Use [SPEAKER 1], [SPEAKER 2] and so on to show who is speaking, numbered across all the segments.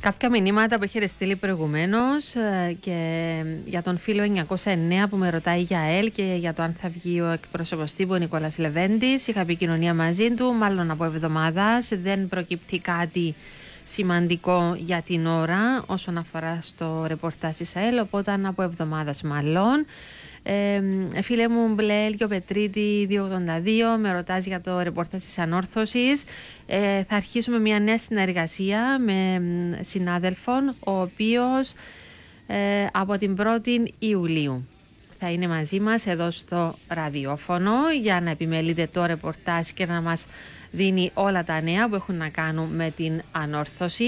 [SPEAKER 1] Κάποια μηνύματα που έχετε στείλει προηγουμένως και για τον φίλο 909 που με ρωτάει για ΕΛ και για το αν θα βγει ο εκπρόσωπος τύπου ο Νικόλας Λεβέντης. Είχα επικοινωνία μαζί του, μάλλον από εβδομάδας. Δεν προκύπτει κάτι σημαντικό για την ώρα όσον αφορά στο ρεπορτάζ της ΑΕΛ, οπότε από εβδομάδας μάλλον. Φίλε μου Μπλε Έλγιο Πετρίτη 282 με ρωτάς για το ρεπορτάζ της Ανόρθωσης. Θα αρχίσουμε μια νέα συνεργασία με συνάδελφον ο οποίος από την 1η Ιουλίου θα είναι μαζί μας εδώ στο ραδιόφωνο για να επιμελείται το ρεπορτάζ και να μας δίνει όλα τα νέα που έχουν να κάνουν με την Ανόρθωση.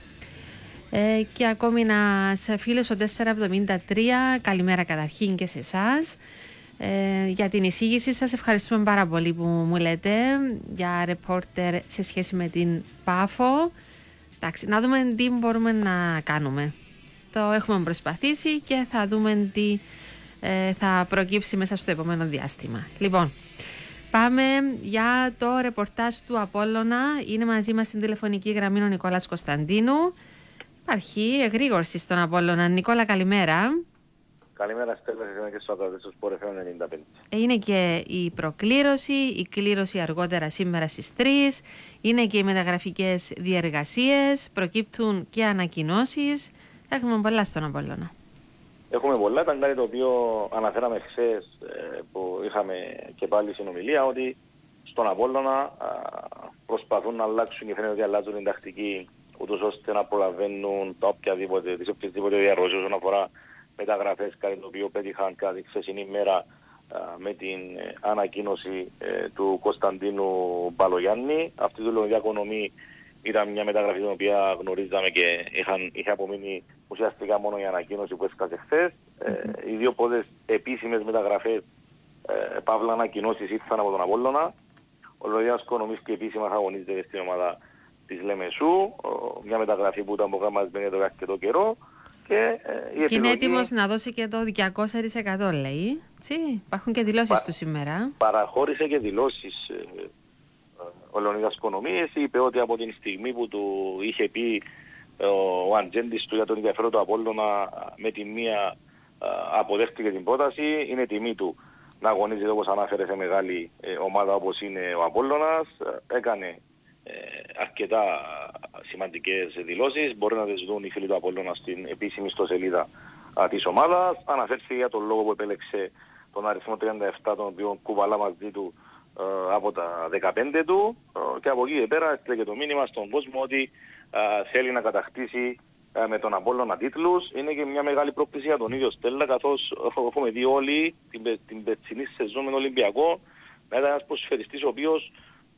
[SPEAKER 1] Και ακόμη ένας φίλος ο 473, καλημέρα καταρχήν και σε εσάς. Για την εισήγηση σας ευχαριστούμε πάρα πολύ που μου λέτε για ρεπόρτερ σε σχέση με την Πάφο. Εντάξει, να δούμε τι μπορούμε να κάνουμε. Το έχουμε προσπαθήσει και θα δούμε τι θα προκύψει μέσα στο επόμενο διάστημα. Λοιπόν, πάμε για το ρεπορτάζ του Απόλλωνα. Είναι μαζί μας στην τηλεφωνική γραμμή ο Νικόλας Κωνσταντίνου. Υπάρχει εγρήγορση στον Απόλλωνα. Νικόλα, καλημέρα.
[SPEAKER 2] Καλημέρα, Στέλλα, και στους ακροατές του Sport FM 95.
[SPEAKER 1] Είναι και η προκλήρωση, η κλήρωση αργότερα σήμερα στις 3. Είναι και οι μεταγραφικές διεργασίες, προκύπτουν και ανακοινώσεις. Έχουμε πολλά στον Απόλλωνα.
[SPEAKER 2] Έχουμε πολλά. Ήταν κάτι το οποίο αναφέραμε χθες που είχαμε και πάλι συνομιλία, ότι στον Απόλλωνα προσπαθούν να αλλάξουν και φαίνεται ότι αλλάζουν την τακτική, ούτως ώστε να προλαβαίνουν τις οποιασδήποτε διαρρώσεις όσον αφορά μεταγραφές, κάτι το οποίο πέτυχαν κάτι χθεσινή μέρα με την ανακοίνωση του Κωνσταντίνου Μπαλογιάννη. Αυτή η διακονομή ήταν μια μεταγραφή την οποία γνωρίζαμε και είχε απομείνει ουσιαστικά μόνο η ανακοίνωση που έσκασε χθες. Οι δύο πρώτες επίσημες μεταγραφές, παύλα ανακοινώσεις, ήρθαν από τον Απόλλωνα. Ο Λοδιάς Κονομής και επίσημα θα αγωνίζεται στην ομάδα της Λεμεσού, μια μεταγραφή που ήταν προγραμματισμένη εδώ και αρκετό καιρό. Και
[SPEAKER 1] είναι έτοιμος να δώσει και το 200% λέει. Υπάρχουν και δηλώσεις του σήμερα.
[SPEAKER 2] Παραχώρησε και δηλώσεις ο Λεωνίδας Κονομής. Είπε ότι από την στιγμή που του είχε πει ο ατζέντης του για τον ενδιαφέρον του Απόλλωνα, με τη μία αποδέχτηκε την πρόταση, είναι τιμή του να αγωνίζεται, όπως ανάφερε, σε μεγάλη ομάδα όπως είναι ο Απόλλωνας. Έκανε αρκετά σημαντικές δηλώσεις. Μπορεί να τις δουν οι φίλοι του Απόλλωνα στην επίσημη ιστοσελίδα της ομάδας. Αναφέρθηκε για τον λόγο που επέλεξε τον αριθμό 37, τον οποίο κουβαλά μαζί του από τα 15 του, και από εκεί και πέρα έστειλε το μήνυμα στον κόσμο ότι θέλει να κατακτήσει με τον Απόλλωνα τίτλους. Είναι και μια μεγάλη πρόκληση για τον ίδιο, Στέλλα, καθώς έχουμε δει όλοι την περσινή σεζόν με τον Ολυμπιακό να ήταν ένας προσφαιριστής ο οποίος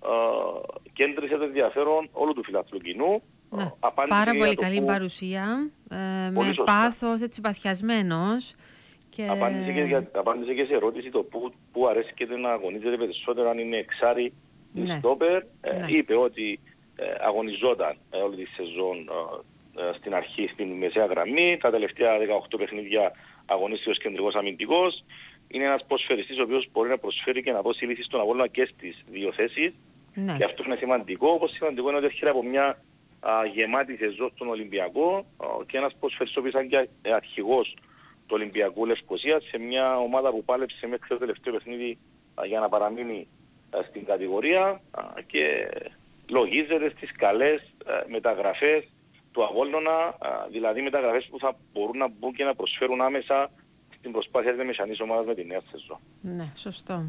[SPEAKER 2] κέντρισε το ενδιαφέρον όλου του φιλάθλου κοινού.
[SPEAKER 1] Ναι, πάρα πολύ καλή παρουσία, με πάθος, έτσι παθιασμένος. Και...
[SPEAKER 2] Απάντησε και σε ερώτηση το που αρέσκεται να αγωνίζεται περισσότερο, αν είναι εξάρι ή στόπερ. Είπε ότι αγωνιζόταν όλη τη σεζόν στην αρχή, στην μεσαία γραμμή. Τα τελευταία 18 παιχνίδια αγωνίστηκε ως κεντρικός αμυντικός. Είναι ένας προσφαιριστής ο οποίος μπορεί να προσφέρει και να δώσει λύσεις στον Απόλλωνα και στις δύο θέσεις. Ναι. Και αυτό είναι σημαντικό. Όπως σημαντικό είναι ότι έρχεται από μια γεμάτη σεζόν στον Ολυμπιακό και ένας προσφαιριστής ο οποίος ήταν και αρχηγός του Ολυμπιακού Λευκωσίας σε μια ομάδα που πάλεψε μέχρι το τελευταίο παιχνίδι για να παραμείνει στην κατηγορία και λογίζεται στις καλές μεταγραφές του Απόλλωνα, δηλαδή μεταγραφές που θα μπορούν να μπουν και να προσφέρουν άμεσα στην προσπάθεια της μεσανής ομάδας με τη νέα σεζόν.
[SPEAKER 1] Ναι, σωστό.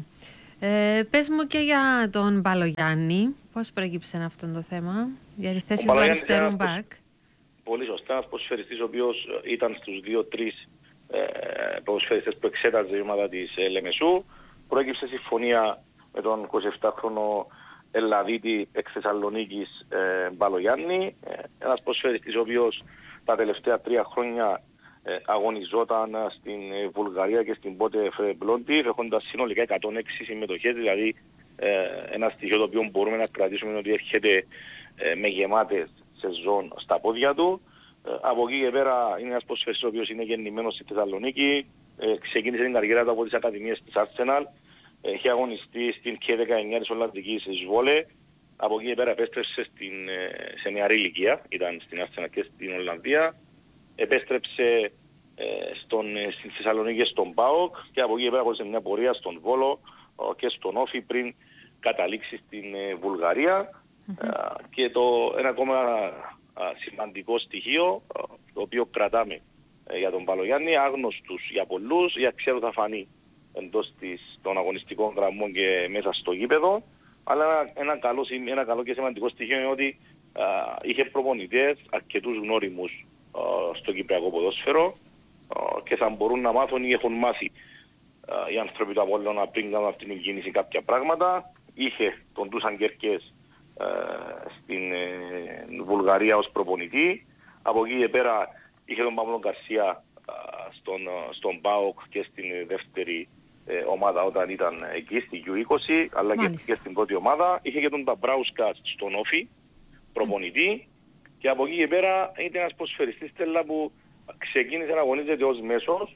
[SPEAKER 1] Πες μου και για τον Μπαλογιάννη, πώς προέκυψε αυτό το θέμα, για τη θέση του αριστερού μπακ.
[SPEAKER 2] Πολύ σωστά, ένας προσφαιριστής ο οποίος ήταν στους 2-3 προσφαιριστές που εξέταζε η ομάδα της Λεμεσού. Προέκυψε συμφωνία με τον 27χρονο Ελλαδίτη εξ Θεσσαλονίκης Μπαλογιάννη, ένας προσφαιριστής ο οποίος τα τελευταία 3 χρόνια αγωνιζόταν στην Βουλγαρία και στην πότε Μπλόντιφ, έχοντας συνολικά 106 συμμετοχές, δηλαδή ένα στοιχείο το οποίο μπορούμε να κρατήσουμε είναι ότι έρχεται με γεμάτες σεζόν στα πόδια του. Από εκεί και πέρα είναι ένας προσφαιριστής ο οποίος είναι γεννημένος στη Θεσσαλονίκη, ξεκίνησε την καριέρα του από τις ακαδημίες της Arsenal, έχει αγωνιστεί στην K19 της Ολλανδικής Σβόλε, Από εκεί πέρα επέστρεψε σε νεαρή ηλικία, ήταν στην Arsenal και στην Ολλανδία. Επέστρεψε στη Θεσσαλονίκη στον ΠΑΟΚ και από εκεί πέρα σε μια πορεία στον Βόλο και στον Όφι πριν καταλήξει στην Βουλγαρία. Και ένα ακόμα σημαντικό στοιχείο το οποίο κρατάμε για τον Παλογιάννη, άγνωστους για πολλούς, για ξέρω θα φανεί εντός των αγωνιστικών γραμμών και μέσα στο γήπεδο, αλλά ένα καλό και σημαντικό στοιχείο είναι ότι είχε προπονητές αρκετούς γνώριμους στο κυπριακό ποδόσφαιρο και θα μπορούν να μάθουν ή έχουν μάθει οι άνθρωποι του Απόλλωνα πριν κάνουν αυτήν την κίνηση κάποια πράγματα. Είχε τον Ντούσαν Κέρκες στην Βουλγαρία ως προπονητή. Από εκεί πέρα είχε τον Παύλο Γκαρσία στον ΠΑΟΚ και στην δεύτερη ομάδα όταν ήταν εκεί στη U20, αλλά και στην πρώτη ομάδα. Είχε και τον Ταμπράουσκα στον Όφι, προπονητή. Και από εκεί και πέρα ήταν ένας ποδοσφαιριστής που ξεκίνησε να αγωνίζεται ως μέσος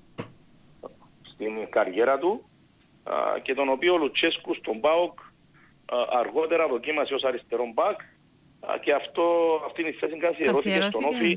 [SPEAKER 2] στην καριέρα του και τον οποίο ο Λουτσέσκου στον ΠΑΟΚ αργότερα δοκίμασε ως αριστερό μπακ και αυτήν η θέση καθιερώθηκε στον Όφι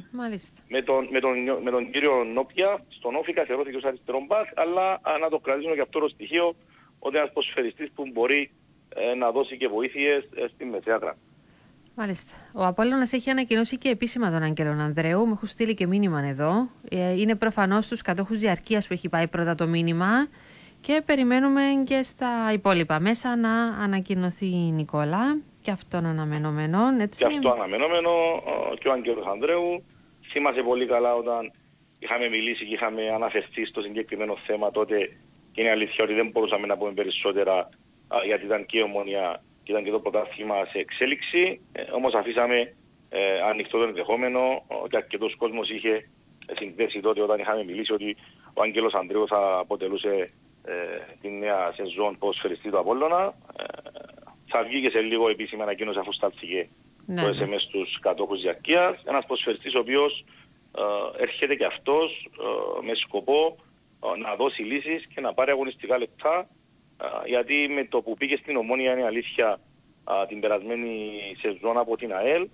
[SPEAKER 2] με τον κύριο Νόπια. Στον Όφι καθιερώθηκε ως αριστερό μπακ, αλλά να το κρατήσουμε και αυτό το στοιχείο ότι ένας ποδοσφαιριστής που μπορεί να δώσει και βοήθειες στη μεσαία γραμμή.
[SPEAKER 1] Μάλιστα. Ο Απόλλωνας έχει ανακοινώσει και επίσημα τον Άγγελο Ανδρέου. Μου έχουν στείλει και μήνυμα εδώ. Είναι προφανώς στους κατόχους διαρκείας που έχει πάει πρώτα το μήνυμα και περιμένουμε και στα υπόλοιπα μέσα να ανακοινωθεί η Νικόλα. Και αυτόν αναμενόμενο, έτσι.
[SPEAKER 2] Και αυτό αναμενόμενο και ο Άγγελος Ανδρέου. Θυμάσαι πολύ καλά όταν είχαμε μιλήσει και είχαμε αναφερθεί στο συγκεκριμένο θέμα τότε και είναι αλήθεια ότι δεν μπορούσαμε να πούμε περισσότερα γιατί ήταν και η Ομόνια και ήταν και το πρωτάθλημα σε εξέλιξη, όμως αφήσαμε ανοιχτό το ενδεχόμενο και αρκετός κόσμος είχε συνδέσει τότε όταν είχαμε μιλήσει ότι ο Άγγελος Ανδρέου θα αποτελούσε την νέα σεζόν ποδοσφαιριστή του Απόλλωνα. Θα βγει και σε λίγο επίσημα ανακοίνωση αφού στάλθηκε το SMS στους κατόχους διαρκείας. Ένας ποδοσφαιριστής ο οποίος έρχεται και αυτός με σκοπό να δώσει λύσεις και να πάρει αγωνιστικά λεπτά, γιατί με το που πήγε στην Ομόνια είναι αλήθεια την περασμένη σεζόν από την ΑΕΛ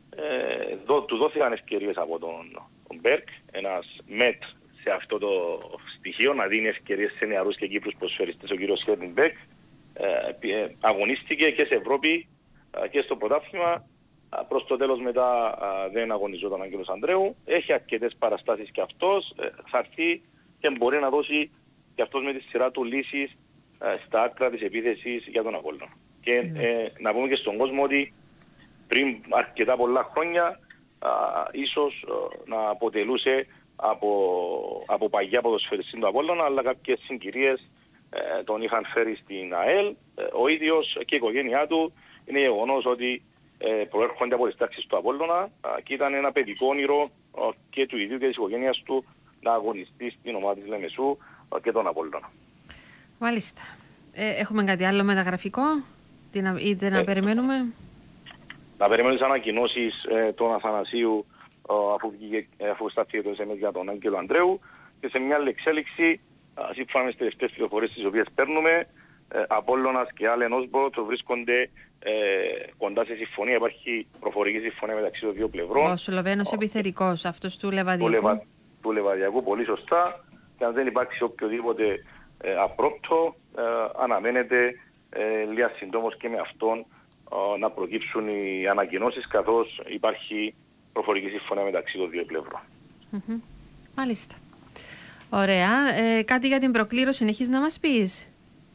[SPEAKER 2] του δόθηκαν ευκαιρίες από τον Μπέρκ, ένας ΜΕΤ σε αυτό το στοιχείο, να δίνει ευκαιρίες σε νεαρούς και Κύπρους ποδοσφαιριστές, ο κύριος Χέρντιν Μπέρκ. Αγωνίστηκε και σε Ευρώπη και στο πρωτάθλημα. Προς το τέλος μετά δεν αγωνιζόταν ο Άγγελος Ανδρέου. Έχει αρκετές παραστάσεις και αυτός. Θα έρθει και μπορεί να δώσει και αυτός με τη σειρά του λύσεις στα άκρα της επίθεσης για τον Απόλλωνα. Και να πούμε και στον κόσμο ότι πριν αρκετά πολλά χρόνια ίσως να αποτελούσε από παγιά ποδοσφαιριστή του Απόλλωνα, αλλά κάποιες συγκυρίες τον είχαν φέρει στην ΑΕΛ. Ο ίδιος και η οικογένειά του είναι γεγονός ότι προέρχονται από τις τάξεις του Απόλλωνα και ήταν ένα παιδικό όνειρο και του ίδιου και της οικογένειας του να αγωνιστεί στην ομάδα της Λεμεσού και τον Απόλλωνα.
[SPEAKER 1] Μάλιστα. Έχουμε κάτι άλλο μεταγραφικό είτε να περιμένουμε?
[SPEAKER 2] Να περιμένουμε τις ανακοινώσεις των Αθανασίου αφού στάθηκε το SMS για τον Άγγελο Ανδρέου και σε μια άλλη εξέλιξη σύμφωνα με τις τελευταίες πληροφορίες τις οποίες παίρνουμε, Απόλλωνας και Άλεν Όσμπορτ βρίσκονται κοντά σε συμφωνία. Υπάρχει προφορική συμφωνία μεταξύ των δύο πλευρών.
[SPEAKER 1] Ο Σλοβαίνος επιθερικός, αυτός του Λεβαδιακού.
[SPEAKER 2] Του Λεβαδιακού, πολύ σωστά. Και αν δεν υπάρξει οποιοδήποτε απρόπτο, αναμένεται λίγα συντόμως και με αυτόν να προκύψουν οι ανακοινώσεις, καθώς υπάρχει προφορική συμφωνία μεταξύ των δύο πλευρών.
[SPEAKER 1] Μάλιστα. Ωραία. Κάτι για την προκλήρωση έχεις να μας πεις?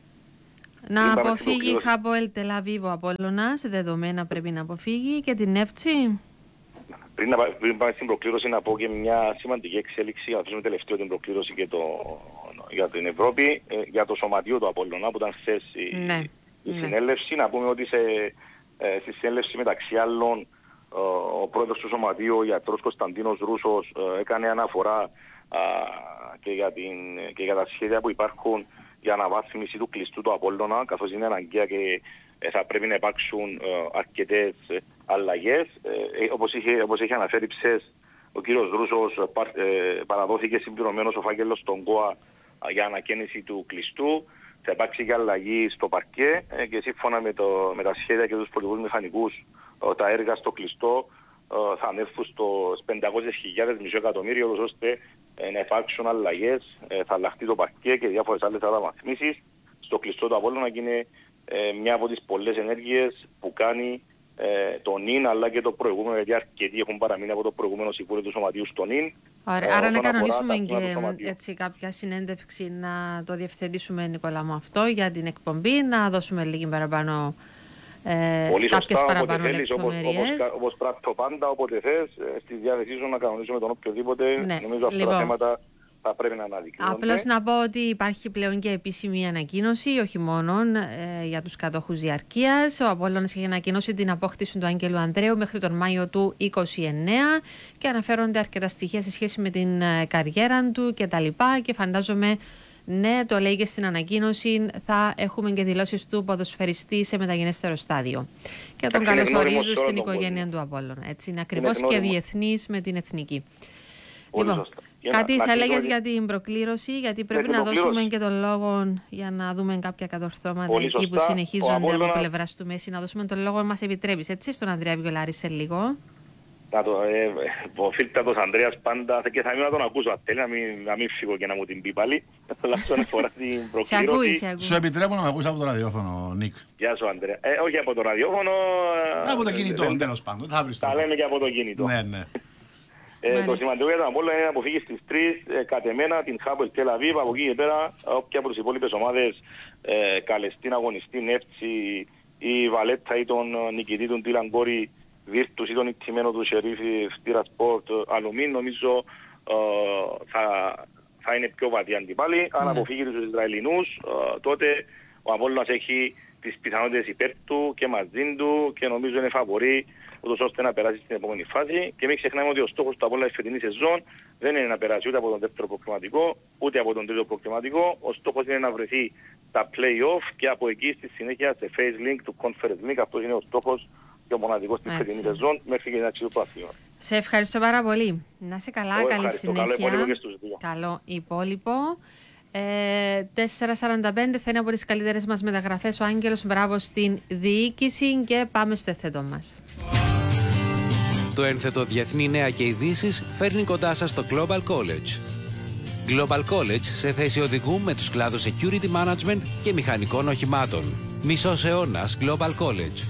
[SPEAKER 1] Να αποφύγει Χάποελ Τελαβίβ ο Απόλλωνας, δεδομένα πρέπει να αποφύγει, και την Εύτσι.
[SPEAKER 2] Πριν πάμε στην προκλήρωση να πω και μια σημαντική εξέλιξη, να αφήσουμε τελευταίο την προκλήρωση και για την Ευρώπη, για το σωματείο του Απόλλωνα που ήταν χθες η συνέλευση. Να πούμε ότι στη συνέλευση μεταξύ άλλων ο πρόεδρος του σωματείου, ο γιατρός Κωνσταντίνος Ρούσος, έκανε αναφορά και για τα σχέδια που υπάρχουν για αναβάθμιση του κλειστού του Απόλλωνα, καθώς είναι αναγκαία και θα πρέπει να υπάρξουν αρκετές αλλαγές. Όπως είχε αναφέρει ψες ο κύριος Ρούσος, παραδόθηκε συμπληρωμένος ο φάκελος στον ΚΟΑ για ανακαίνιση του κλειστού. θα υπάρξει και αλλαγή στο παρκέ και σύμφωνα με τα σχέδια και τους πολιτικούς μηχανικούς τα έργα στο κλειστό θα ανέλθουν στο 500.000 μισό εκατομμύριο, ώστε να υπάρξουν αλλαγές, θα αλλάχτεί το παρκέ και διάφορες άλλες αναβαθμίσεις στο κλειστό του Απόλλωνα, και είναι μια από τις πολλές ενέργειες που κάνει τον ΙΝ, αλλά και το προηγούμενο, γιατί αρκετοί έχουν παραμείνει από το προηγούμενο Συμβούλιο του Σωματείου στον ΙΝ.
[SPEAKER 1] Άρα να κανονίσουμε και έτσι κάποια συνέντευξη να το διευθετήσουμε, Νικόλα μου, αυτό για την εκπομπή, να δώσουμε λίγη παραπάνω κάποιες παραπάνω λεπτομέρειες.
[SPEAKER 2] Όπως πράττω πάντα, όποτε θες, στη διάθεσή σου να κανονίσουμε τον οποιοδήποτε. Ναι. Νομίζω αυτά τα θέματα θα πρέπει να αναδεικνύονται.
[SPEAKER 1] Απλώς να πω ότι υπάρχει πλέον και επίσημη ανακοίνωση, όχι μόνο για τους κατόχους διαρκείας. Ο Απόλλωνας έχει ανακοινώσει την απόκτηση του Άγγελου Ανδρέου μέχρι τον Μάιο του 2029 και αναφέρονται αρκετά στοιχεία σε σχέση με την καριέρα του κτλ. Και φαντάζομαι, ναι, το λέει και στην ανακοίνωση, θα έχουμε και δηλώσεις του ποδοσφαιριστή σε μεταγενέστερο στάδιο. Και τον καλωσορίζω στην οικογένεια του Απόλλωνα. Έτσι, είναι ακριβώς και διεθνής με την εθνική. Λοιπόν, κάτι θα έλεγες για την προκλήρωση, γιατί πρέπει να δώσουμε και τον λόγο για να δούμε κάποια κατορθώματα εκεί που συνεχίζονται από πλευράς του Μέση. Να δώσουμε τον λόγο, μας επιτρέπεις, έτσι, στον Ανδρέα Βιολάρη σε λίγο.
[SPEAKER 2] Ο φίλτατος Ανδρέας πάντα, και θα μείνω να τον ακούσω, θέλει να μην φύγω και να μου την πει πάλι.
[SPEAKER 1] Σε ακούει.
[SPEAKER 3] Σου επιτρέπω να με ακούσει από το ραδιόφωνο, Νίκ.
[SPEAKER 2] Γεια σου, Ανδρέα. Όχι από το ραδιόφωνο.
[SPEAKER 3] Από το κινητό, τέλος πάντων.
[SPEAKER 2] Τα λέμε και από το κινητό.
[SPEAKER 3] Ναι.
[SPEAKER 2] Το σημαντικό για τον Απόλλωνα είναι να αποφύγει στις 3 κατ' εμένα την Χάπελ Τελ Αβίβ, από εκεί και πέρα όποια από τις υπόλοιπες ομάδες καλεστήν, αγωνιστήν, Εύτσι ή Βαλέτα ή τον νικητή του Τιλαγκόρη Βίρτους ή τον ιτημένο του Σερίφη Φτήρα Σπορτ Αλουμίν, νομίζω θα είναι πιο βατή αντιπάλη. Αν αποφύγει τους Ισραηλινούς, τότε ο Απόλλωνας έχει τις πιθανότητες υπέρ του και μαζί του και νομίζω είναι φαβορί, ούτως ώστε να περάσει στην επόμενη φάση. Και μην ξεχνάμε ότι ο στόχος του Απόλλωνα φετινή σεζόν δεν είναι να περάσει ούτε από τον δεύτερο προκριματικό ούτε από τον τρίτο προκριματικό. Ο στόχος είναι να βρεθεί τα play-off και από εκεί στη συνέχεια σε phase link του Conference League. Αυτός είναι ο στόχος και ο μοναδικός στη φετινή σεζόν μέχρι και την αρχή του πρωταθλήματος.
[SPEAKER 1] Σε ευχαριστώ πάρα πολύ. Να είσαι καλά, καλή συνέχεια.
[SPEAKER 2] Καλό υπόλοιπο και στους δύο.
[SPEAKER 1] Καλό υπόλοιπο. 4:45 θα είναι από τις καλύτερες μας μεταγραφές ο Άγγελος. Μπράβο στην διοίκηση και πάμε στο εθέτο μας.
[SPEAKER 4] Το ένθετο Διεθνή Νέα και Ειδήσεις φέρνει κοντά σας το Global College. Global College σε θέση οδηγού με τους κλάδους Security Management και μηχανικών οχημάτων. Μισός αιώνας Global College.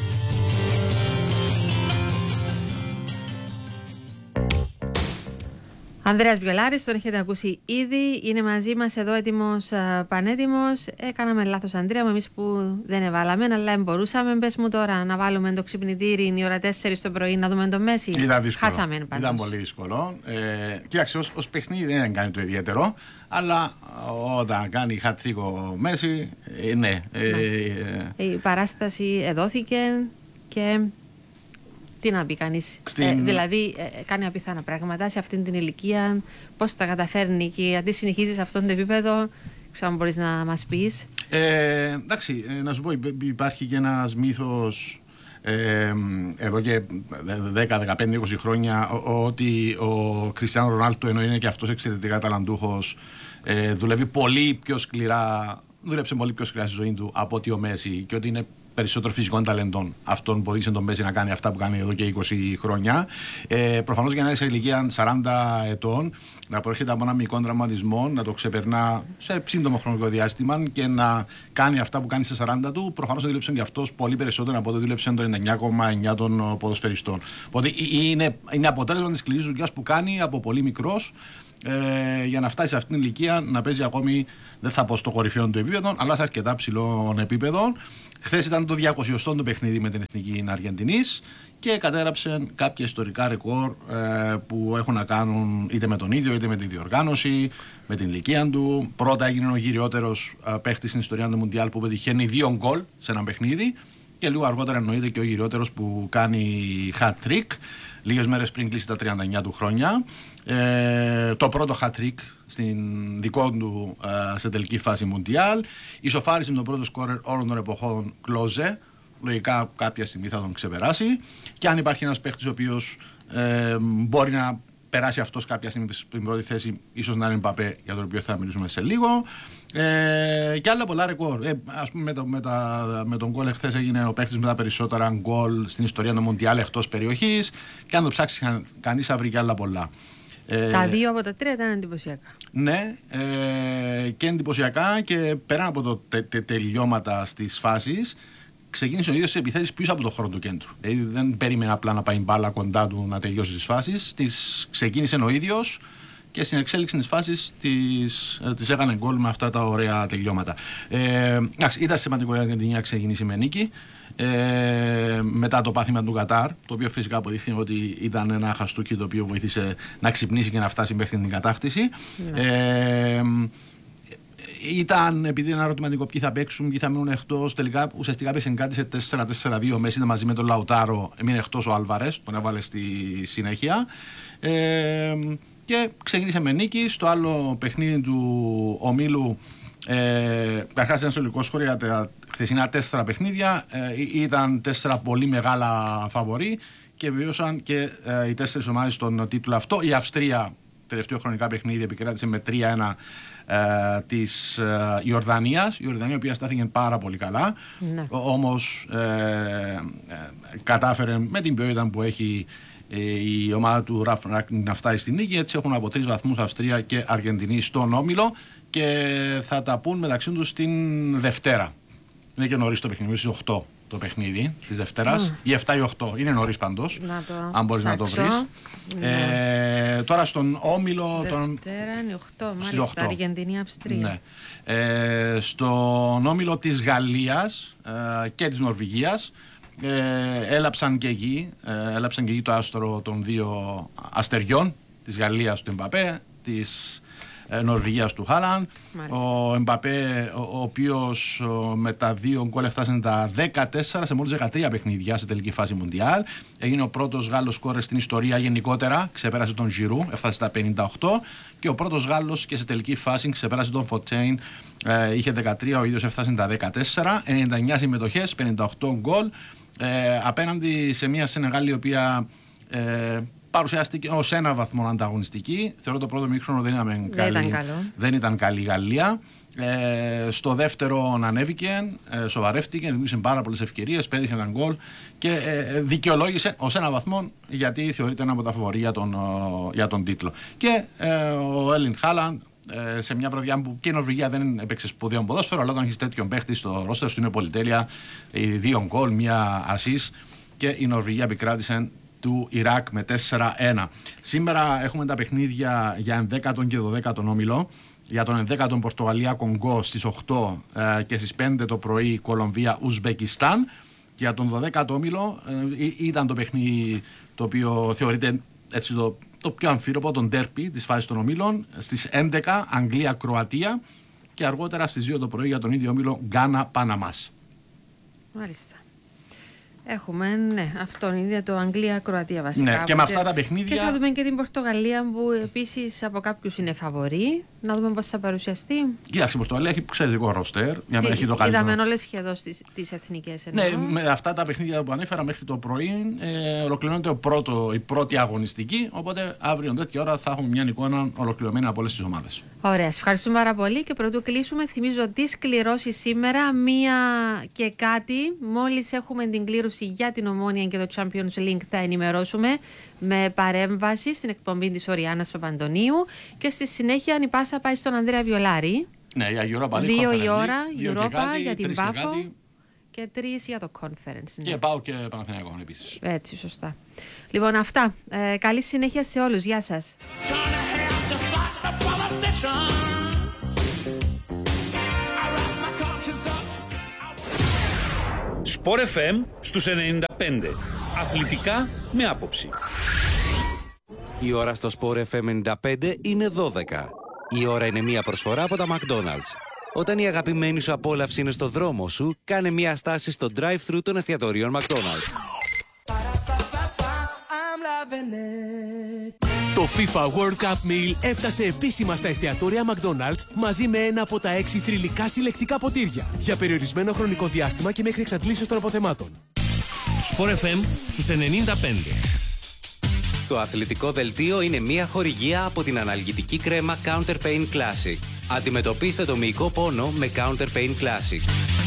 [SPEAKER 1] Ανδρέας Βιολάρης, τον έχετε ακούσει ήδη, είναι μαζί μας εδώ έτοιμος, πανέτοιμος. Κάναμε λάθος, Ανδρέα μου, εμείς που δεν εβάλαμε, αλλά μπορούσαμε. Πες μου τώρα να βάλουμε το ξυπνητήρι η ώρα 4 το πρωί να δούμε το Μέση.
[SPEAKER 3] Ήταν δύσκολο.
[SPEAKER 1] Χάσαμε πάντως.
[SPEAKER 3] Ήταν πολύ δύσκολο. Κοίταξε, ως παιχνίδι δεν κάνει το ιδιαίτερο, αλλά όταν κάνει hat-trick ο Μέση, ναι.
[SPEAKER 1] Η παράσταση εδόθηκε και... Τι να πει κανείς, δηλαδή κάνει απίθανα πράγματα σε αυτήν την ηλικία, πώς τα καταφέρνει και αντί συνεχίζει σε αυτόν το επίπεδο, ξέρω αν μπορείς να μας πεις.
[SPEAKER 3] Εντάξει, να σου πω, υπάρχει και ένας μύθος εδώ και 10, 15, 20 χρόνια ότι ο Κριστιάνο Ρονάλντο, ενώ είναι και αυτός εξαιρετικά ταλαντούχος, δουλεύει πολύ πιο σκληρά, δούλεψε πολύ πιο σκληρά στη ζωή του από ότι ο Μέση και ότι είναι περισσότερο φυσικών ταλεντών αυτόν που οδήγησε τον Μέση να κάνει αυτά που κάνει εδώ και 20 χρόνια. Προφανώς για να είναι σε ηλικία 40 ετών, να προέρχεται από ένα μικρό τραυματισμό, να το ξεπερνά σε σύντομο χρονικό διάστημα και να κάνει αυτά που κάνει σε 40 του, προφανώς δούλεψε και αυτός πολύ περισσότερο από ό,τι δούλεψε το 99,9 των ποδοσφαιριστών. Οπότε είναι αποτέλεσμα της σκληρής δουλειάς που κάνει από πολύ μικρός. Για να φτάσει σε αυτήν την ηλικία να παίζει ακόμη, δεν θα πω στο κορυφαίο του επίπεδο, αλλά σε αρκετά ψηλών επίπεδων. Χθες ήταν το 200ο του παιχνίδι με την Εθνική Αργεντινής και κατέγραψε κάποια ιστορικά ρεκόρ που έχουν να κάνουν είτε με τον ίδιο είτε με τη διοργάνωση, με την ηλικία του. Πρώτα έγινε ο γυριότερος παίχτης στην ιστορία του Μουντιάλ που πετυχαίνει 2 γκολ σε ένα παιχνίδι και λίγο αργότερα εννοείται και ο γυριότερος που κάνει hat-trick λίγες μέρες πριν κλείσει τα 39 του χρόνια. Το πρώτο hat-trick στην δικό του σε τελική φάση Μουντιάλ. Ισοφάρισε με τον πρώτο σκόρερ όλων των εποχών Κλόζε. Λογικά κάποια στιγμή θα τον ξεπεράσει. Και αν υπάρχει ένας παίχτης ο οποίος μπορεί να περάσει αυτός κάποια στιγμή στην πρώτη θέση, ίσως να είναι Μπαπέ, για τον οποίο θα μιλήσουμε σε λίγο. Και άλλα πολλά ρεκόρ. Ας πούμε με τον γκολ εχθές έγινε ο παίκτης με τα περισσότερα γκολ στην ιστορία του Μοντιάλ εκτός περιοχής, και αν το ψάξει κανείς θα βρει και άλλα πολλά.
[SPEAKER 1] Τα 2 από τα 3 ήταν εντυπωσιακά.
[SPEAKER 3] Ναι, και εντυπωσιακά, και πέραν από τελειώματα στις φάσεις, ξεκίνησε ο ίδιος τις επιθέσεις πίσω από το χώρο του κέντρου. Δηλαδή δεν περίμενε απλά να πάει μπάλα κοντά του να τελειώσει τις φάσεις. Τις ξεκίνησε ο ίδιος και στην εξέλιξη της φάσης τις έκανε γκολ με αυτά τα ωραία τελειώματα. Ήταν σημαντικό για την Αργεντινή να ξεκινήσει με νίκη. Μετά το πάθημα του Κατάρ, το οποίο φυσικά αποδείχθηκε ότι ήταν ένα χαστούκι το οποίο βοήθησε να ξυπνήσει και να φτάσει μέχρι την κατάκτηση. Ήταν, επειδή είναι ένα ερωτηματικό ποιοι θα παίξουν, ποιοι θα μείνουν εκτός, τελικά ουσιαστικά παίξαν κάτι σε 4-4-2. Ο Μέση ήταν μαζί με τον Λαουτάρο, έμεινε εκτός ο Άλβαρες, τον έβαλε στη συνέχεια. Και ξεκίνησε με νίκη. Στο άλλο παιχνίδι του ομίλου, αρχάς ένα ολικό σχόλιο για τα χθεσινά 4 παιχνίδια. Ήταν 4 πολύ μεγάλα φαβορί και βιώσαν και οι 4 ομάδες στον τίτλο αυτό. Η Αυστρία, τελευταίο χρονικά παιχνίδι, επικράτησε με 3-1 της Ιορδανίας. Η Ιορδανία, η οποία στάθηκε πάρα πολύ καλά, όμως κατάφερε με την ποιότητα που έχει η ομάδα του Ραφ να φτάσει στην νίκη. Έτσι έχουν από 3 βαθμούς Αυστρία και Αργεντινή στον όμιλο, και θα τα πούν μεταξύ τους την Δευτέρα. Είναι και νωρίς το παιχνίδι, στις 8 το παιχνίδι της Δευτέρας, ή 7 ή 8, είναι νωρίς παντός, αν μπορείς να το βρεις. Τώρα στον όμιλο...
[SPEAKER 1] Δευτέρα είναι 8, μάλιστα, Αργεντινή, Αυστρία.
[SPEAKER 3] Ναι. Στον όμιλο της Γαλλίας και της Νορβηγίας έλαψαν και εκεί το άστρο των 2 αστεριών, της Γαλλίας του Εμπαπέ, της Νορβηγίας του Χάλαντ. Ο Εμπαπέ, ο οποίος με τα 2 γκολ έφτασε τα 14 σε μόλις 13 παιχνίδια σε τελική φάση Μουντιάλ. Έγινε ο πρώτος Γάλλος σκόρερ στην ιστορία γενικότερα, ξεπέρασε τον Ζιρού, έφτασε στα 58, και ο πρώτος Γάλλος και σε τελική φάση ξεπέρασε τον Φωτσέιν, είχε 13, ο ίδιος έφτασε τα 14, 99 συμμετοχές, 58 γκολ, απέναντι σε μια Σενεγάλη η οποία παρουσιάστηκε ως ένα βαθμό ανταγωνιστική. Θεωρώ το πρώτο μήχρονο δεν ήταν καλή η Γαλλία. Στο δεύτερο ανέβηκε, σοβαρεύτηκε, δημιούργησε πάρα πολλές ευκαιρίες, πέτυχε έναν γκολ και δικαιολόγησε ως ένα βαθμό, γιατί θεωρείται ένα από τα φαβορί για τον τίτλο. Και ο Έρλινγκ Χάλαντ, σε μια βραδιά που και η Νορβηγία δεν έπαιξε σπουδαίο ποδόσφαιρο, αλλά όταν έχει τέτοιον παίχτη στο ρόστερ του είναι πολυτέλεια. 2 γκολ, 1 assist, και η Νορβηγία επικράτησε του Ιράκ με 4-1. Σήμερα έχουμε τα παιχνίδια για 11ο και 12ο όμιλο. Για τον 11ο Πορτογαλία Κονγκό στις 8 και στις 5 το πρωί Κολομβία Ουσμπεκιστάν. Και για τον 12ο όμιλο ήταν το παιχνίδι το οποίο θεωρείται έτσι το πιο αμφίροπο, τον ντέρπι της φάσης των ομίλων. Στις 11 Αγγλία Κροατία, και αργότερα στις 2 το πρωί για τον ίδιο όμιλο Γκάνα Παναμάς.
[SPEAKER 1] Μάλιστα. Έχουμε, ναι, αυτό είναι το Αγγλία-Κροατία βασικά.
[SPEAKER 3] Ναι, και με αυτά τα παιχνίδια.
[SPEAKER 1] Και θα δούμε και την Πορτογαλία, που επίσης από κάποιους είναι φαβορί. Να δούμε πώς θα παρουσιαστεί.
[SPEAKER 3] Κοίταξε, η Πορτογαλία έχει εξαιρετικό ρόστερ.
[SPEAKER 1] Είδαμε όλες σχεδόν τις εθνικές.
[SPEAKER 3] Ναι, με αυτά τα παιχνίδια που ανέφερα μέχρι το πρωί ολοκληρώνεται η πρώτη αγωνιστική. Οπότε αύριο τέτοια ώρα θα έχουμε μια εικόνα ολοκληρωμένη από όλες τις ομάδες.
[SPEAKER 1] Ωραία, σας ευχαριστούμε πάρα πολύ, και πρωτού κλείσουμε, θυμίζω τις κληρώσεις σήμερα. 1 και κάτι. Μόλις έχουμε την κλήρωση για την Ομόνοια και το Champions League θα ενημερώσουμε με παρέμβαση στην εκπομπή της Οριάννας Παπαντονίου, και στη συνέχεια η πάσα πάει στον Ανδρέα Βιολάρη.
[SPEAKER 3] Ναι, για Europa League.
[SPEAKER 1] 2 η ώρα Europa για την Πάφο και 3 για το Conference.
[SPEAKER 3] Και πάω και Παναθηναϊκό επίσης.
[SPEAKER 1] Έτσι, σωστά. Λοιπόν, αυτά. Καλή συνέχεια σε όλους. Γεια σας.
[SPEAKER 5] Sport FM στους 95. Αθλητικά με άποψη.
[SPEAKER 4] Η ώρα στο Sport FM 95 είναι 12. Η ώρα είναι μια προσφορά από τα McDonald's. Όταν η αγαπημένη σου απόλαυση είναι στο δρόμο σου, κάνε μια στάση στο drive-thru των εστιατορίων McDonald's.
[SPEAKER 6] Το FIFA World Cup Meal έφτασε επίσημα στα εστιατόρια McDonald's μαζί με ένα από τα 6 θρυλικά συλλεκτικά ποτήρια για περιορισμένο χρονικό διάστημα και μέχρι εξαντλήσεως των αποθεμάτων.
[SPEAKER 5] Sport FM στους 95.
[SPEAKER 4] Το αθλητικό δελτίο είναι μια χορηγία από την αναλγητική κρέμα Counter Pain Classic. Αντιμετωπίστε το μυϊκό πόνο με Counter Pain Classic.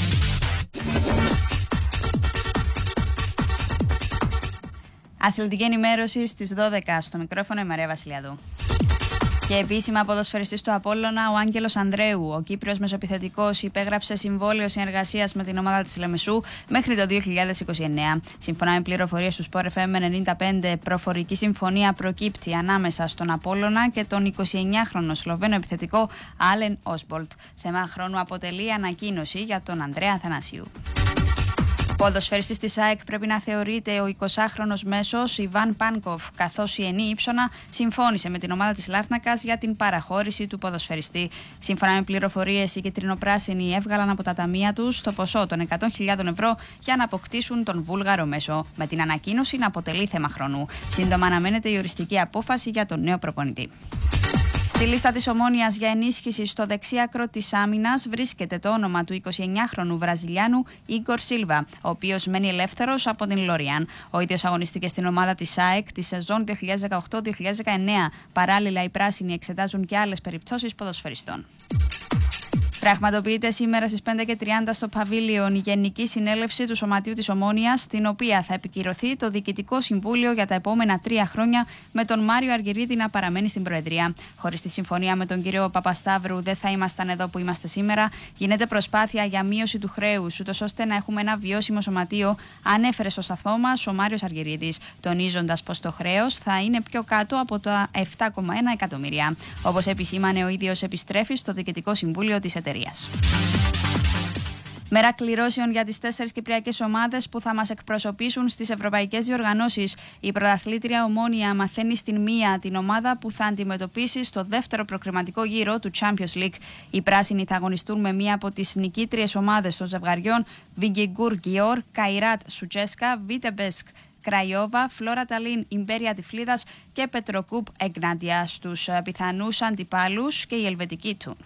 [SPEAKER 7] Αθλητική ενημέρωση στις 12 στο μικρόφωνο η Μαρία Βασιλιαδού. Και επίσημα ποδοσφαιριστής του Απόλλωνα ο Άγγελος Ανδρέου. Ο Κύπριος μεσοπιθετικός υπέγραψε συμβόλαιο συνεργασίας με την ομάδα της Λεμεσού μέχρι το 2029. Σύμφωνα με πληροφορίες του Sport FM 95, προφορική συμφωνία προκύπτει ανάμεσα στον Απόλλωνα και τον 29χρονο Σλοβαίνο επιθετικό Άλεν Όσμπολτ. Θέμα χρόνου αποτελεί ανακοίνωση για τον Ανδρέα Αθανασίου. Ποδοσφαιριστής της ΑΕΚ πρέπει να θεωρείται ο 20χρονος μέσος Ιβάν Πάνκοφ, καθώς η Ενή Ήψονα συμφώνησε με την ομάδα της Λάρνακας για την παραχώρηση του ποδοσφαιριστή. Σύμφωνα με πληροφορίες, οι κυτρινοπράσινοι έβγαλαν από τα ταμεία τους το ποσό των 100.000 ευρώ για να αποκτήσουν τον Βούλγαρο μέσο, με την ανακοίνωση να αποτελεί θέμα χρόνου. Σύντομα αναμένεται η οριστική απόφαση για τον νέο προπονητή. Στη λίστα της Ομόνοιας για ενίσχυση στο δεξιάκρο της άμυνας βρίσκεται το όνομα του 29χρονου Βραζιλιάνου Ίγκορ Σίλβα, ο οποίος μένει ελεύθερος από την Λοριάν. Ο ίδιος αγωνίστηκε στην ομάδα της ΑΕΚ τη σεζόν 2018-2019. Παράλληλα, οι πράσινοι εξετάζουν και άλλες περιπτώσεις ποδοσφαιριστών. Πραγματοποιείται σήμερα στις 5:30 στο Παβίλιον η Γενική Συνέλευση του Σωματείου της Ομόνοιας, στην οποία θα επικυρωθεί το Διοικητικό Συμβούλιο για τα επόμενα 3 χρόνια, με τον Μάριο Αργυρίδη να παραμένει στην Προεδρία. Χωρίς τη συμφωνία με τον κύριο Παπασταύρου, δεν θα ήμασταν εδώ που είμαστε σήμερα. Γίνεται προσπάθεια για μείωση του χρέους, ούτως ώστε να έχουμε ένα βιώσιμο σωματείο, ανέφερε στο σταθμό μας ο Μάριος Αργυρίδης, τονίζοντας πως το χρέος θα είναι πιο κάτω από τα 7,1 εκατομμύρια. Όπως επισήμανε ο ίδιος, επιστρέφει στο Διοικητικό Συμβούλιο της εταιρείας. Μέρα κληρώσεων για τις 4 κυπριακές ομάδες που θα μας εκπροσωπήσουν στις ευρωπαϊκές διοργανώσεις. Η πρωταθλήτρια Ομόνοια μαθαίνει στην μία την ομάδα που θα αντιμετωπίσει στο δεύτερο προκριματικό γύρο του Champions League. Οι πράσινοι θα αγωνιστούν με μία από τις νικήτριες ομάδες των ζευγαριών Βιγκιγκούρ Γκιόρ, Καϊράτ Σουτσέσκα, Βίτεμπεσκ Κραϊόβα, Φλόρα Ταλίν, Ιμπέρια Τυφλίδας και Πετροκούπ Εγνάντια στους πιθανούς αντιπάλους και η Ελβετική του.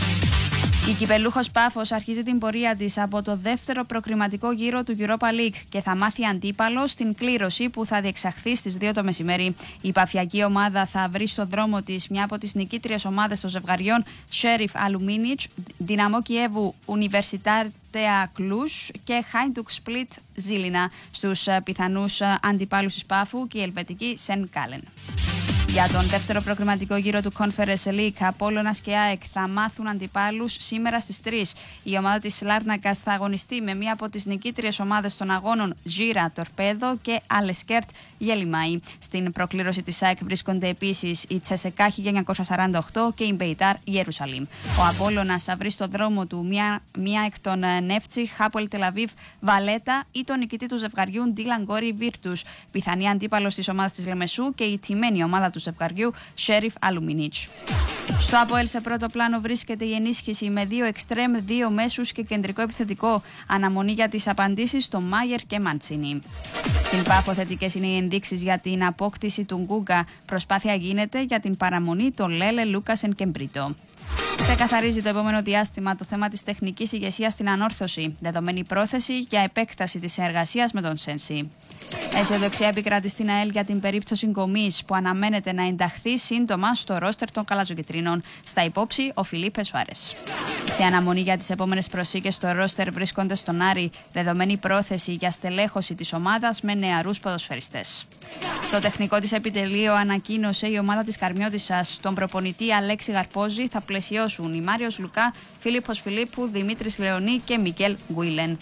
[SPEAKER 7] Η κυπελούχος Πάφος αρχίζει την πορεία της από το δεύτερο προκριματικό γύρο του Europa League και θα μάθει αντίπαλο στην κλήρωση που θα διεξαχθεί στις 2 το μεσημέρι. Η παφιακή ομάδα θα βρει στο δρόμο της μια από τις νικήτριες ομάδες των ζευγαριών Sheriff Aluminic, Δυναμό Κιέβου Universitatea Cluj και Hajduk Split Ζήλινα στους πιθανούς αντιπάλους της Πάφου και η ελβετική Σεν Κάλεν. Για τον δεύτερο προκριματικό γύρο του Conference League, Απόλλωνας και ΑΕΚ θα μάθουν αντιπάλους σήμερα στις 3. Η ομάδα της Λάρνακας θα αγωνιστεί με μία από τις νικήτριες ομάδες των αγώνων Ζήρα Τορπέδο και Αλεσκέρτ Γελιμάη. Στην προκλήρωση της ΑΕΚ βρίσκονται επίσης η Τσεσεκά 1948 και η Μπεϊτάρ Ιερουσαλήμ. Ο Απόλλωνας θα βρει στο δρόμο του μία εκ των Νεύτσι, Χάπολ Τελαβίβ, Βαλέτα ή τον νικητή του ζευγαριού Ντίλαν Γκόρι Βίρτους. Πιθανή αντίπαλος της ομάδας της Λεμεσού και η τιμένη ομάδα του ζευγαριού Sheriff Aluminic. Στο ΑΠΟΕΛ σε πρώτο πλάνο βρίσκεται η ενίσχυση με 2 εξτρέμ, 2 μέσους και κεντρικό επιθετικό. Αναμονή για τις απαντήσεις στο Μάιερ και Μαντσίνι. Στην Πάφο θετικές είναι οι ενδείξεις για την απόκτηση του Γκούγκα. Προσπάθεια γίνεται για την παραμονή των Λέλε, Λούκασεν και Μπρίτο. Ξεκαθαρίζει το επόμενο διάστημα το θέμα της τεχνικής ηγεσίας στην ανόρθωση, δεδομένη πρόθεση για επέκταση της συνεργασίας με τον Σένσι. Αισιοδοξία επικρατεί στην ΑΕΛ για την περίπτωση Γκομής, που αναμένεται να ενταχθεί σύντομα στο ρόστερ των Καλατζοκυτρίνων. Στα υπόψη ο Φιλίπε Σουάρες. Σε αναμονή για τις επόμενες προσήκες στο ρόστερ βρίσκονται στον Άρη, δεδομένη πρόθεση για στελέχωση της ομάδας με νεαρούς ποδοσφαιριστές. Το τεχνικό της επιτελείο ανακοίνωσε η ομάδα της Καρμιώτισσας. Τον προπονητή Αλέξη Γαρπόζη θα πλαισιώσουν οι Μάριος Λουκά, Φίλιππος Φιλίππου, Δημήτρης Λεωνί και Μικέλ Γκουίλεν.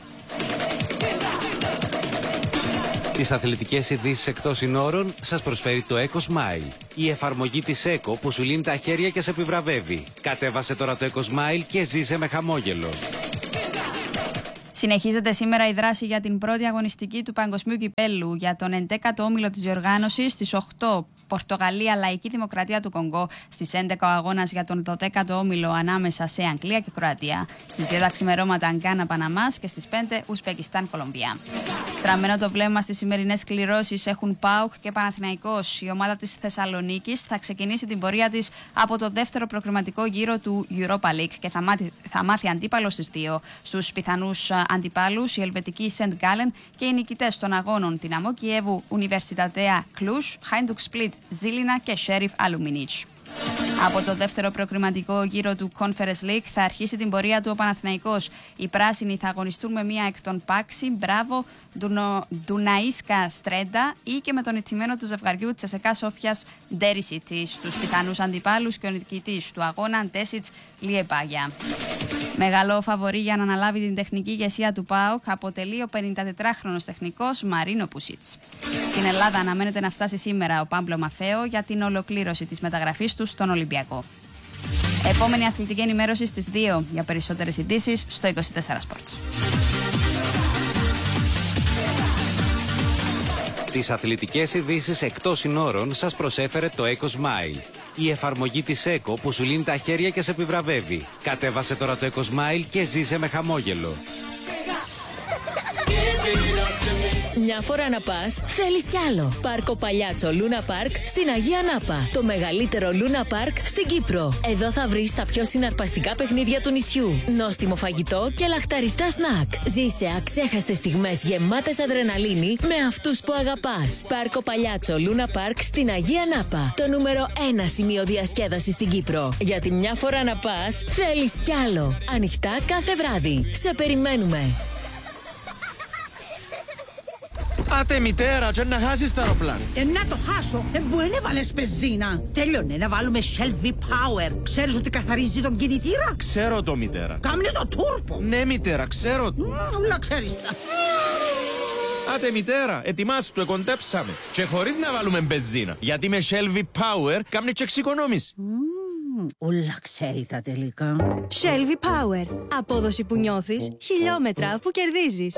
[SPEAKER 4] Τις αθλητικές ειδήσεις εκτός συνόρων σας προσφέρει το Eco Smile. Η εφαρμογή της Eco που σου λύνει τα χέρια και σε επιβραβεύει. Κατέβασε τώρα το Eco Smile και ζήσε με χαμόγελο.
[SPEAKER 7] Συνεχίζεται σήμερα η δράση για την πρώτη αγωνιστική του Παγκοσμίου Κυπέλλου για τον 11ο όμιλο της διοργάνωσης στις 8. Πορτογαλία, Λαϊκή Δημοκρατία του Κονγκό. Στις 11 ο αγώνας για τον 12ο όμιλο ανάμεσα σε Αγγλία και Κροατία. Στις 2 τα ξημερώματα Γκάνα Παναμάς και στις 5 Ουσπεκιστάν Κολομβία. Στραμμένο το βλέμμα στις σημερινές κληρώσεις έχουν ΠΑΟΚ και Παναθηναϊκός. Η ομάδα της Θεσσαλονίκης θα ξεκινήσει την πορεία της από το δεύτερο προκριματικό γύρο του Europa League και θα μάθει αντίπαλο στις δύο. Στους πιθανούς αντιπάλους, η ελβετική Σεντ Γκάλεν και οι νικητές των αγώνων Δυναμό Κιέβου, Ουνιβερσιτατέα Κλούς, Χάιντουκ Σπλίτ Ζήλινα και Σέριφ Αλουμινίτς. Από το δεύτερο προκριματικό γύρο του Conference League θα αρχίσει την πορεία του ο Παναθηναϊκός. Οι πράσινοι θα αγωνιστούν με μία εκ των Πάξη, Μπράβο, Ντουναΐσκα Στρέντα ή και με τον ηττημένο του ζευγαριού Τσεσεκά Σόφιας Ντέρισιτη. Στους πιθανούς αντιπάλους και ο νικητής του αγώνα Ντέσιτς Λιεπάγια. Μεγαλό φαβορί για να αναλάβει την τεχνική ηγεσία του ΠΑΟΚ αποτελεί ο 54χρονος τεχνικός Μαρίνο Πουσίτς. Στην Ελλάδα αναμένεται να φτάσει σήμερα ο Πάμπλο Μαφέο για την ολοκλήρωση της μεταγραφής του στον Ολυμπιακό. Επόμενη αθλητική ενημέρωση στις 2 για περισσότερες ειδήσεις στο 24 Sports.
[SPEAKER 4] Τις αθλητικές ειδήσεις εκτός συνόρων σας προσέφερε το Eco Smile. Η εφαρμογή της Eco που σου λύνει τα χέρια και σε επιβραβεύει. Κατέβασε τώρα το Eco Smile και ζήσε με χαμόγελο.
[SPEAKER 8] Μια φορά να πας, θέλεις κι άλλο. Πάρκο Παλιάτσο Λούνα Πάρκ στην Αγία Νάπα. Το μεγαλύτερο Λούνα Πάρκ στην Κύπρο. Εδώ θα βρεις τα πιο συναρπαστικά παιχνίδια του νησιού. Νόστιμο φαγητό και λαχταριστά σνακ. Ζήσε αξέχαστες στιγμές γεμάτες αδρεναλίνη με αυτούς που αγαπάς. Πάρκο Παλιάτσο Λούνα Πάρκ στην Αγία Νάπα. Το νούμερο 1 σημείο διασκέδασης στην Κύπρο. Γιατί μια φορά να πας, θέλεις κι άλλο. Ανοιχτά κάθε βράδυ. Σε περιμένουμε.
[SPEAKER 9] Άτε μητέρα, και να χάσεις το αεροπλάνο.
[SPEAKER 10] Να το χάσω, μπορεί να βάλεις πεζίνα. Τέλειωνε να βάλουμε Shell V-Power. Ξέρεις ότι καθαρίζει τον κινητήρα?
[SPEAKER 9] Ξέρω το μητέρα.
[SPEAKER 10] Κάμνε το τούρπο.
[SPEAKER 9] Ναι μητέρα, ξέρω.
[SPEAKER 10] Ούλα ξέρεις τα.
[SPEAKER 9] Άτε μητέρα, ετοιμάσου το, εκοντέψαμε. Και χωρίς να βάλουμε μπεζίνα. Γιατί με Shell V-Power κάμνε και εξοικονόμηση.
[SPEAKER 10] Ούλα ξέρει τα τελικά.
[SPEAKER 11] Shell V-Power. Απόδοση που νιώθεις, χιλιόμετρα που κερδίζεις.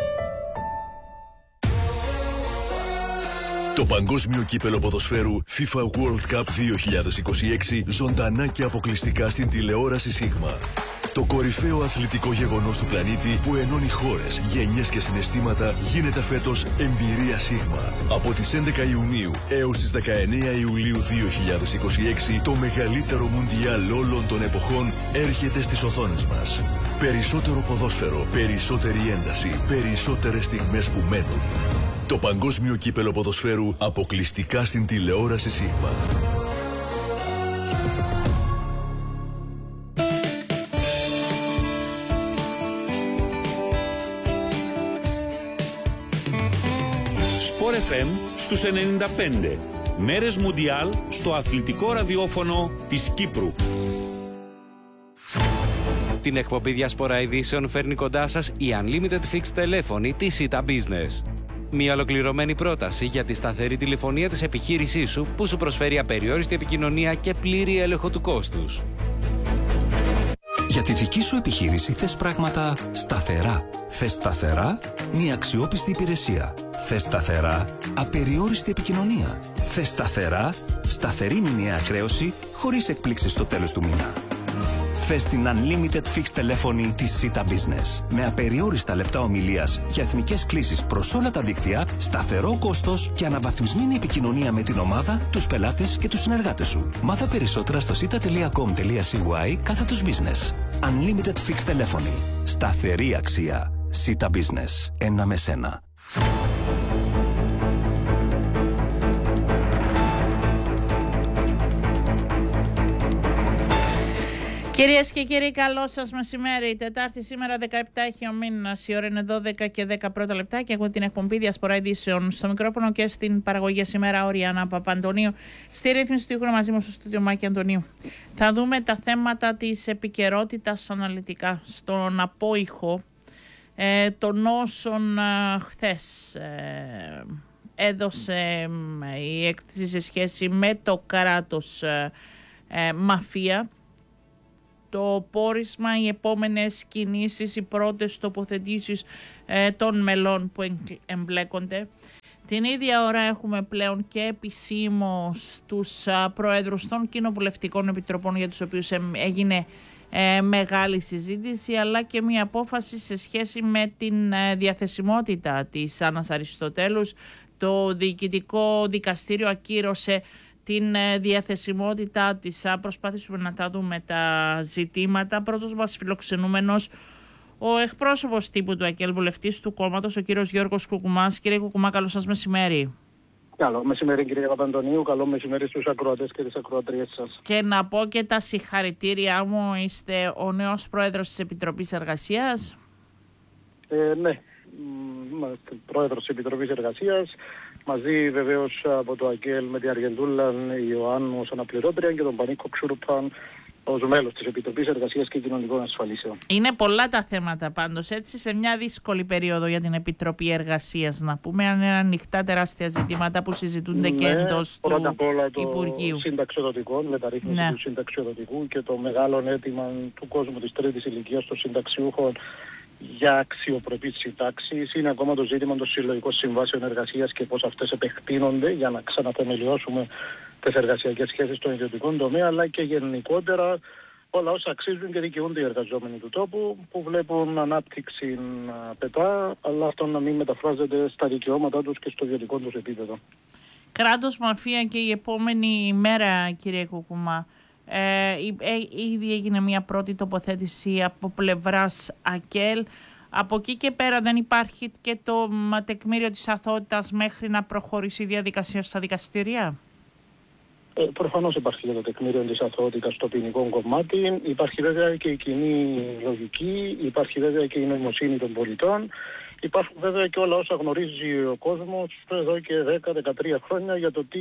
[SPEAKER 12] Το Παγκόσμιο Κύπελλο Ποδοσφαίρου FIFA World Cup 2026 ζωντανά και αποκλειστικά στην τηλεόραση Σίγμα. Το κορυφαίο αθλητικό γεγονός του πλανήτη που ενώνει χώρες, γενιές και συναισθήματα γίνεται φέτος εμπειρία Σίγμα. Από τις 11 Ιουνίου έως τις 19 Ιουλίου 2026 το μεγαλύτερο μουντιάλ όλων των εποχών έρχεται στις οθόνες μας. Περισσότερο ποδόσφαιρο, περισσότερη ένταση, περισσότερες στιγμές που μένουν. Το Παγκόσμιο Κύπελλο Ποδοσφαίρου αποκλειστικά στην τηλεόραση Σίγμα.
[SPEAKER 5] Σπορ FM στους 95. Μέρες Μουντιάλ στο αθλητικό ραδιόφωνο της Κύπρου.
[SPEAKER 4] Την εκπομπή Διασπορά Ειδήσεων φέρνει κοντά σας η Unlimited Fixed τηλέφωνη της Sita Business. Μια ολοκληρωμένη πρόταση για τη σταθερή τηλεφωνία της επιχείρησής σου που σου προσφέρει απεριόριστη επικοινωνία και πλήρη έλεγχο του κόστους.
[SPEAKER 13] Για τη δική σου επιχείρηση θες πράγματα σταθερά. Θες σταθερά μια αξιόπιστη υπηρεσία. Θες σταθερά απεριόριστη επικοινωνία. Θες σταθερά σταθερή μηνιαία χρέωση χωρίς εκπλήξεις στο τέλος του μήνα. Θες την Unlimited Fixed τηλέφωνη της Sita Business. Με απεριόριστα λεπτά ομιλίας και εθνικές κλήσεις προς όλα τα δίκτυα, σταθερό κόστος και αναβαθμισμένη επικοινωνία με την ομάδα, τους πελάτες και τους συνεργάτες σου. Μάθε περισσότερα στο sita.com.cy/business. Unlimited Fixed τηλέφωνη. Σταθερή αξία. Sita Business. Ένα με σένα.
[SPEAKER 14] Κυρίες και κύριοι, καλό σας μεσημέρι. Τετάρτη σήμερα 17 έχει ο μήνας. Η ώρα είναι 12 και 10 πρώτα λεπτά και έχω την εκπομπή Διασπορά Ειδήσεων στο μικρόφωνο και στην παραγωγή σήμερα Όριαννα Παπαντονίου. Στη ρύθμιση του ήχου μαζί μου στο στούντιο Μάκη Αντωνίου. Θα δούμε τα θέματα της επικαιρότητας αναλυτικά στον απόϊχο των όσων χθες έδωσε η έκθεση σε σχέση με το κράτος μαφία. Το πόρισμα, οι επόμενες κινήσεις, οι πρώτες τοποθετήσεις των μελών που εμπλέκονται. Την ίδια ώρα έχουμε πλέον και επισήμως τους προέδρους των κοινοβουλευτικών επιτροπών για τους οποίους έγινε μεγάλη συζήτηση, αλλά και μια απόφαση σε σχέση με την διαθεσιμότητα της Άννας Αριστοτέλους. Το Διοικητικό Δικαστήριο ακύρωσε την διαθεσιμότητά της. Θα προσπαθήσουμε να τα δούμε τα ζητήματα. Πρώτος μας φιλοξενούμενος, ο εκπρόσωπος τύπου του ΑΚΕΛ, βουλευτής του κόμματος, ο κύριος Γιώργος Κουκουμάς. Κύριε Κουκουμά, καλό σας μεσημέρι.
[SPEAKER 15] Καλό μεσημέρι, κύριε Παπαντονίου. Καλό μεσημέρι στους ακροατές και τις ακροατρίες σας.
[SPEAKER 14] Και να πω και τα συγχαρητήριά μου. Είστε ο νέος πρόεδρος της Επιτροπής Εργασίας.
[SPEAKER 15] Ναι, είμαστε πρόεδρος της Επιτροπής Εργασίας. Μαζί βεβαίως από το ΑΚΕΛ με την Αργεντούλα Ιωάννου ως αναπληρώτρια και τον Πανίκο Ξουρουπάν ως μέλος της Επιτροπής Εργασίας και Κοινωνικών Ασφαλίσεων.
[SPEAKER 14] Είναι πολλά τα θέματα πάντως, έτσι, σε μια δύσκολη περίοδο για την Επιτροπή Εργασίας, να πούμε, αν είναι ανοιχτά τεράστια ζητήματα που συζητούνται και εντός του
[SPEAKER 15] πρώτα απ' όλα
[SPEAKER 14] Υπουργείου.
[SPEAKER 15] Το συνταξιοδοτικό, μεταρρύθμιση του συνταξιοδοτικού και το μεγάλο αίτημα του κόσμου της τρίτης ηλικίας των συνταξιούχων για αξιοπρεπείς συντάξεις. Είναι ακόμα το ζήτημα των συλλογικών συμβάσεων εργασίας και πώς αυτές επεκτείνονται για να ξαναθεμελιώσουμε τις εργασιακές σχέσεις στον ιδιωτικό τομέα, αλλά και γενικότερα όλα όσα αξίζουν και δικαιούνται οι εργαζόμενοι του τόπου, που βλέπουν ανάπτυξη να πετά, αλλά αυτό να μην μεταφράζεται στα δικαιώματά τους και στο ιδιωτικό τους επίπεδο.
[SPEAKER 14] Κράτος, μαφία και η επόμενη μέρα, κύριε Κουκουμά. Ήδη έγινε μια πρώτη τοποθέτηση από πλευράς ΑΚΕΛ. Από εκεί και πέρα δεν υπάρχει και το τεκμήριο της αθωότητας μέχρι να προχωρήσει η διαδικασία στα δικαστήρια.
[SPEAKER 15] Προφανώς υπάρχει και το τεκμήριο της αθωότητας στο ποινικό κομμάτι. Υπάρχει βέβαια και η κοινή λογική, υπάρχει βέβαια και η νοημοσύνη των πολιτών. Υπάρχουν βέβαια και όλα όσα γνωρίζει ο κόσμος εδώ και 10-13 χρόνια για το τι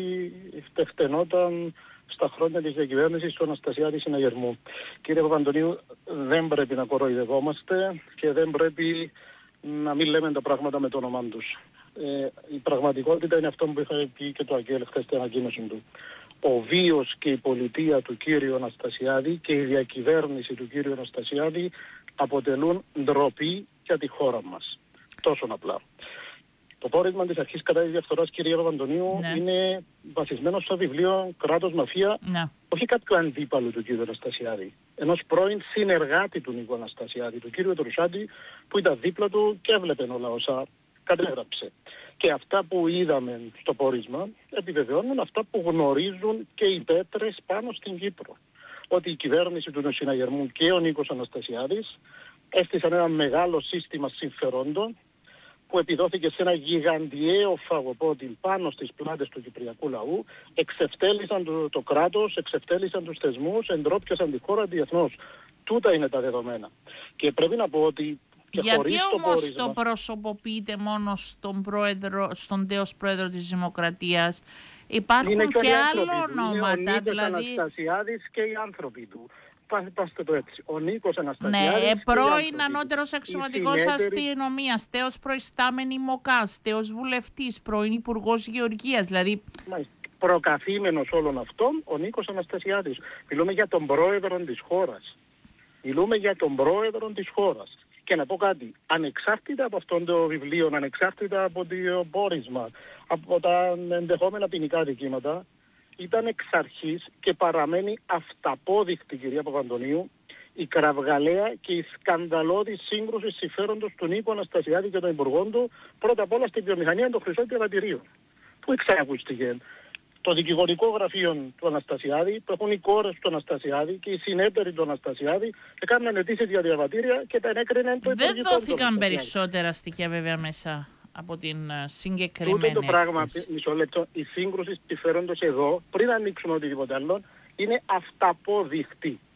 [SPEAKER 15] φταινόταν στα χρόνια της διακυβέρνησης του Αναστασιάδη Συναγερμού. Κύριε Παπαντονίου, δεν πρέπει να κοροϊδευόμαστε και δεν πρέπει να μην λέμε τα πράγματα με το όνομά τους. Η πραγματικότητα είναι αυτό που είχα πει και το ΑΚΕΛ χθες στην ανακοίνωση του. Ο βίος και η πολιτεία του κύριου Αναστασιάδη και η διακυβέρνηση του κύριου Αναστασιάδη αποτελούν ντροπή για τη χώρα μας. Τόσο απλά. Το πόρισμα της αρχής κατά της διαφθοράς, κυρία Παπαντονίου, είναι βασισμένο στο βιβλίο «Κράτος Μαφία», όχι κάποιου αντίπαλου του κύριου Αναστασιάδη, ενός πρώην συνεργάτη του Νίκου Αναστασιάδη, του κύριου Τρουσάντη, που ήταν δίπλα του και έβλεπε όλα όσα κατέγραψε. Και αυτά που είδαμε στο πόρισμα επιβεβαιώνουν αυτά που γνωρίζουν και οι πέτρες πάνω στην Κύπρο. Ότι η κυβέρνηση του Συναγερμού και ο Νίκος Αναστασιάδης έστησαν ένα μεγάλο σύστημα συμφερόντων που επιδόθηκε σε ένα γιγαντιαίο φαγοπότη πάνω στις πλάτες του κυπριακού λαού, εξευτέλισαν το κράτος, εξευτέλισαν τους θεσμούς, εντρόπιασαν τη χώρα διεθνώς. Τούτα είναι τα δεδομένα. Και πρέπει να πω ότι
[SPEAKER 14] γιατί όμως το προσωποποιείτε μόνο στον τέος πρόεδρο της Δημοκρατίας? Υπάρχουν και άλλα ονόματα.
[SPEAKER 15] Είναι ο Νίκος
[SPEAKER 14] δηλαδή
[SPEAKER 15] Αναστασιάδης και οι άνθρωποι του. Πάστε το έτσι. Ο Νίκος Αναστασιάδης.
[SPEAKER 14] Ναι, πρώην ανώτερος αξιωματικός αστυνομίας, τέος προϊστάμενη ΜΟΚΑΣ, τέος βουλευτής, πρώην υπουργός Γεωργίας. Δηλαδή.
[SPEAKER 15] Προκαθήμενος όλων αυτών ο Νίκος Αναστασιάδης. Μιλούμε για τον πρόεδρο της χώρας. Μιλούμε για τον πρόεδρο της χώρας. Και να πω κάτι, ανεξάρτητα από αυτό το βιβλίο, ανεξάρτητα από το πόρισμα, από τα ενδεχόμενα ποινικά δικήματα, ήταν εξ αρχής και παραμένει αυταπόδεικτη, κυρία Παπαντονίου, η κραυγαλαία και η σκανδαλώδη σύγκρουση συμφέροντος του Νίκου Αναστασιάδη και των υπουργών του, πρώτα απ' όλα στη βιομηχανία των χρυσών διαβατηρίων. Πού εξακούστηκε? Το δικηγορικό γραφείο του Αναστασιάδη, που έχουν οι κόρες του Αναστασιάδη και οι συνέτεροι του Αναστασιάδη, έκαναν αιτήσεις για διαβατήρια και τα ενέκριναν το Υπουργικό.
[SPEAKER 14] Δεν δόθηκαν περισσότερα στοιχεία βέβαια μέσα από την συγκεκριμένη
[SPEAKER 15] έκθεση. Το πράγμα, μισό λεπτό, η σύγκρουση συμφέροντος εδώ, πριν ανοίξουμε οτιδήποτε άλλο, είναι αυταπόδεικτη.